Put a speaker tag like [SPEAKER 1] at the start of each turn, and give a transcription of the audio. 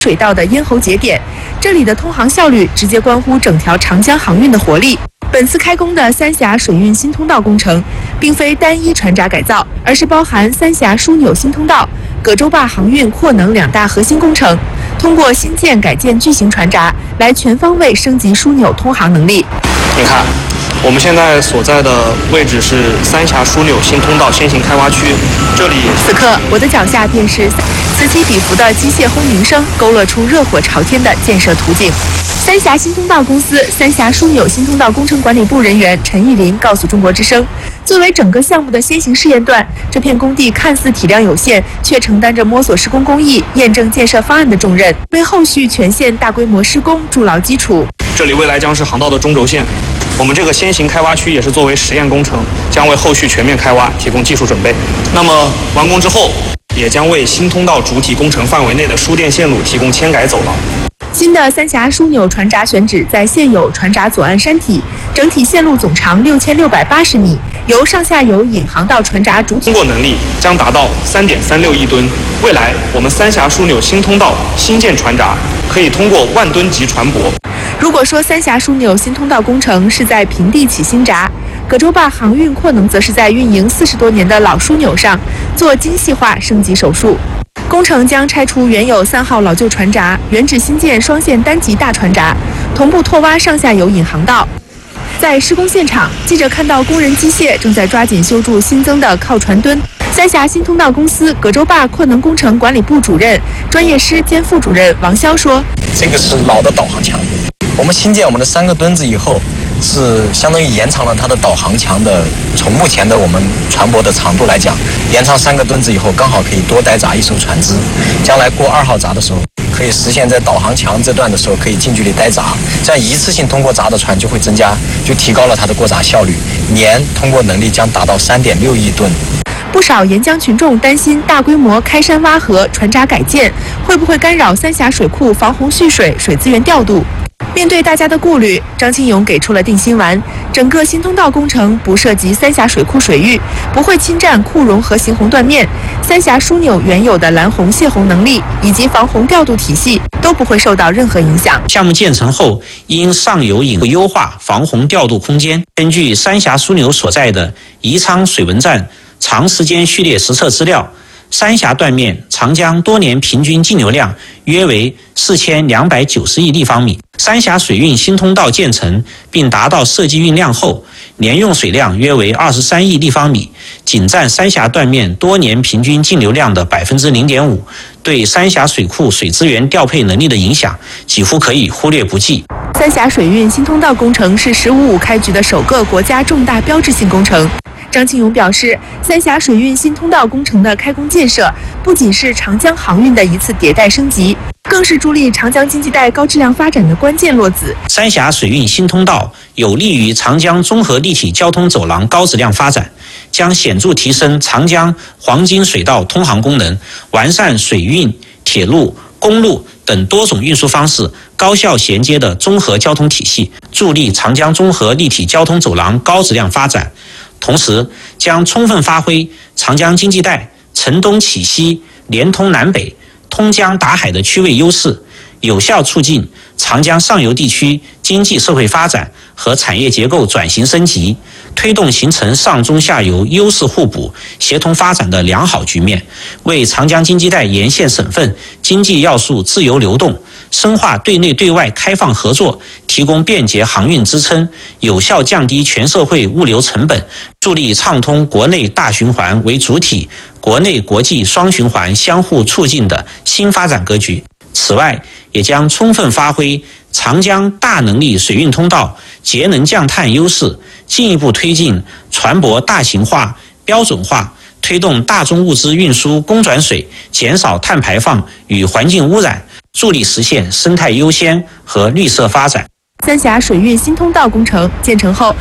[SPEAKER 1] 水道的咽喉节点，这里的通航效率直接关乎整条长江航运的活力。本次开工的三峡水运新通道工程，并非单一船闸改造，而是包含三峡枢纽新通道、葛洲坝航运扩能两大核心工程，通过新建改建巨型船闸，来全方位升级枢纽通航能力。
[SPEAKER 2] 你看，我们现在所在的位置是三峡枢纽新通道先行开挖区，这里
[SPEAKER 1] 此刻我的脚下便是此起彼伏的机械轰鸣声，勾勒出热火朝天的建设图景。三峡新通道公司三峡枢纽新通道工程管理部人员陈玉林告诉中国之声，作为整个项目的先行试验段，这片工地看似体量有限，却承担着摸索施工工艺、验证建设方案的重任，为后续全线大规模施工筑牢基础。
[SPEAKER 2] 这里未来将是航道的中轴线，我们这个先行开挖区也是作为实验工程，将为后续全面开挖提供技术准备。那么完工之后，也将为新通道主体工程范围内的输电线路提供迁改走廊。
[SPEAKER 1] 新的三峡枢纽船闸选址在现有船闸左岸山体，整体线路总长6680米，由上下游引航到船闸主体
[SPEAKER 2] 通过能力将达到3.36亿吨。未来我们三峡枢纽新通道新建船闸可以通过10000吨级船舶。
[SPEAKER 1] 如果说三峡枢纽新通道工程是在平地起新闸，葛洲坝航运扩能则是在运营40多年的老枢纽上做精细化升级手术。工程将拆除原有3号老旧船闸，原址新建双线单级大船闸，同步拓挖上下游引航道。在施工现场，记者看到工人机械正在抓紧修筑新增的靠船墩。三峡新通道公司葛洲坝扩能工程管理部主任、专业师兼副主任王潇说：“
[SPEAKER 3] 这个是老的导航墙，我们新建我们的3个墩子以后，是相当于延长了它的导航墙的，从目前的我们船舶的长度来讲，延长3个墩子以后，刚好可以多待闸1艘船只，将来过2号闸的时候，可以实现在导航墙这段的时候可以近距离待闸，这样一次性通过闸的船就会增加，就提高了它的过闸效率，年通过能力将达到3.6亿吨。”
[SPEAKER 1] 不少沿江群众担心大规模开山挖河、船闸改建会不会干扰三峡水库防洪蓄水、水资源调度。面对大家的顾虑，张庆勇给出了定心丸：整个新通道工程不涉及三峡水库水域，不会侵占库容和行洪断面，三峡枢纽原有的拦洪泄洪能力以及防洪调度体系都不会受到任何影响。
[SPEAKER 4] 项目建成后，因上游引优化防洪调度空间，根据三峡枢纽所在的宜昌水文站长时间序列实测资料，三峡断面长江多年平均径流量约为4290亿立方米。三峡水运新通道建成并达到设计运量后，年用水量约为23亿立方米，仅占三峡断面多年平均径流量的0.5%，对三峡水库水资源调配能力的影响几乎可以忽略不计。
[SPEAKER 1] 三峡水运新通道工程是“15+5”开局的首个国家重大标志性工程。张庆勇表示，三峡水运新通道工程的开工建设，不仅是长江航运的一次迭代升级，更是助力长江经济带高质量发展的关键落子。
[SPEAKER 4] 三峡水运新通道有利于长江综合立体交通走廊高质量发展，将显著提升长江黄金水道通航功能，完善水运、铁路、公路等多种运输方式高效衔接的综合交通体系，助力长江综合立体交通走廊高质量发展。同时，将充分发挥长江经济带承东启西、连通南北、通江达海的区位优势，有效促进长江上游地区经济社会发展和产业结构转型升级，推动形成上中下游优势互补、协同发展的良好局面，为长江经济带沿线省份经济要素自由流动、深化对内对外开放合作提供便捷航运支撑，有效降低全社会物流成本，助力畅通国内大循环为主体、国内国际双循环相互促进的新发展格局。此外，也将充分发挥长江大能力水运通道节能降碳优势，进一步推进船舶大型化、标准化，推动大宗物资运输供转水，减少碳排放与环境污染，助力实现生态优先和绿色发展。
[SPEAKER 1] 三峡水运新通道工程建成后，